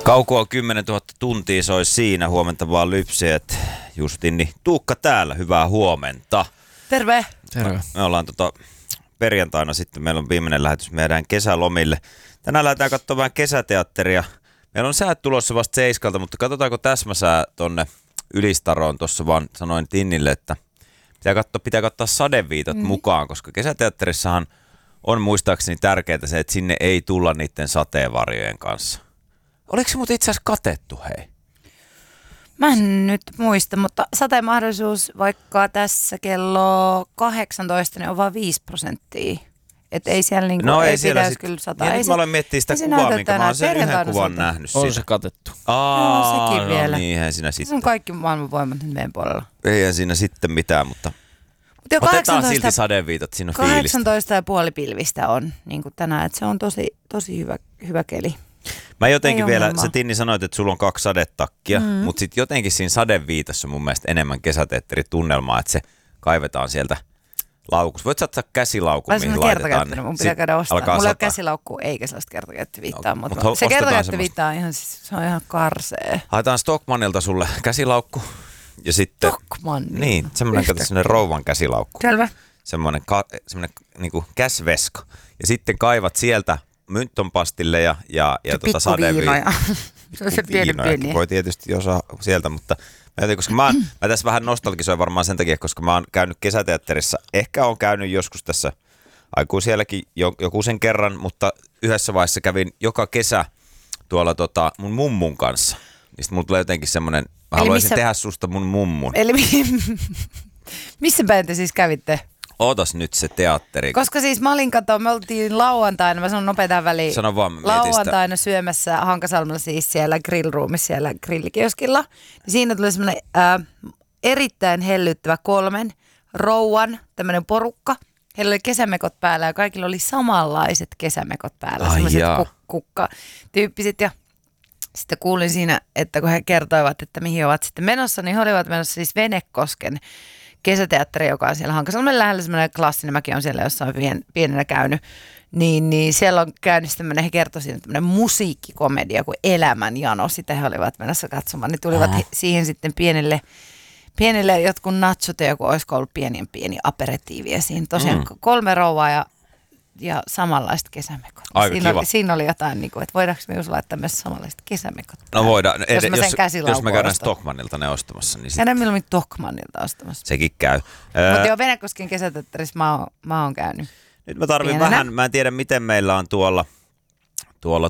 Kaukoa 10 000 tuntia soi siinä. Huomenta vaan lypseet. Justin, Tuukka täällä. Hyvää huomenta. Terve. Terve. Me ollaan perjantaina sitten. Meillä on viimeinen lähetys. Me jäädään kesälomille. Tänään lähdetään katsomaan vähän kesäteatteria. Meillä on säät tulossa vasta 7, mutta katsotaanko täsmäsää tonne Ylistaroon. Tuossa vaan sanoin Tinnille, että pitää katsoa sadeviitat mukaan, koska kesäteatterissahan on muistaakseni tärkeää se, että sinne ei tulla niiden sateenvarjojen kanssa. Oliko se muuten itse asiassa katettu, hei? Mä en nyt muista, mutta sateen mahdollisuus vaikka tässä kello 18 niin on vaan 5%. Että ei siellä niinku, no, ei pitäisi kyllä sataa. Nyt mä aloin miettiä sitä kuvaa, minkä mä oon sen yhden kuvan nähnyt. On sitä. se katettu. No, sekin vielä. No niin, eihän siinä sitten. Se on kaikki maailman voimat nyt meidän puolella. Eihän siinä sitten mitään, mutta otetaan silti sadeviitat, siinä on fiilistä. 18,5 pilvistä on niin kuin tänään, että se on tosi hyvä keli. Mä jotenkin vielä, sä Tinni sanoit, että sulla on 2 sadetakkia, mutta sitten jotenkin siinä sadeviitassa on mun mielestä enemmän kesäteatteritunnelmaa, että se kaivetaan sieltä laukusta. Voit saattaa käsilaukun, mihin laitetaan ne. Mun pitää käydä ostaa. Mulla ei ole käsilaukkua eikä sellaista kertakäyttöviittaa, mutta se kertakäyttöviittaa on ihan, se on ihan karsee. Haetaan Stockmannilta sulle käsilaukku ja sitten Stockmanni. Niin, semmoinen rouvan käsilaukku. Selvä. Semmoinen niinku käsveska. Ja sitten kaivat sieltä mynttonpastille ja sadeviinoja. Se on se pieni. Voi tietysti osaa sieltä, mutta koska mä tässä vähän nostalgisoin varmaan sen takia, koska mä oon käynyt kesäteatterissa. Ehkä oon käynyt joskus tässä aikuisielläkin joku sen kerran, mutta yhdessä vaiheessa kävin joka kesä tuolla mun mummun kanssa. Niin sitten mulla tulee jotenkin semmoinen, mä haluaisin tehdä susta mun mummun. Eli missä päin te siis kävitte? Ootas nyt se teatteri. Koska siis mä oltiin lauantaina, mä sanon nopeataan väliin. Sano vaan, lauantaina syömässä Hankasalmella siis siellä grillroomissa, siellä grillikioskilla. Siinä tuli semmoinen erittäin hellyttävä 3 rouvan tämmöinen porukka. Heillä oli kesämekot päällä ja kaikilla oli samanlaiset kesämekot päällä. Sellaiset kukkatyyppiset ja sitten kuulin siinä, että kun he kertoivat, että mihin ovat sitten menossa, niin he olivat menossa siis Venekosken kesäteatteri, joka on siellä Hankasalmen lähellä, semmoinen klassinen, mäkin olen siellä jossain pienenä käynyt, niin siellä on käynyt tämmöinen, he kertoivat tämmöinen musiikkikomedia kuin Elämän jano, sitä he olivat menossa katsomaan, niin tulivat siihen sitten pienelle jotkut natsut ja joku olisiko ollut pieni aperitiivi ja siinä tosiaan 3 rouvaa ja samanlaiset kesämekot. Siinä oli jotain, niin kuin, että voidaanko me jos laittaa myös samanlaiset kesämekot? No voidaan. Jos me käydään Stockmannilta ne ostamassa. Niin käydään milloin Stockmannilta ostamassa. Sekin käy. Mutta joo, Venekosken kesäteatterissa mä oon käynyt. Nyt mä tarvin vähän, mä en tiedä miten meillä on tuolla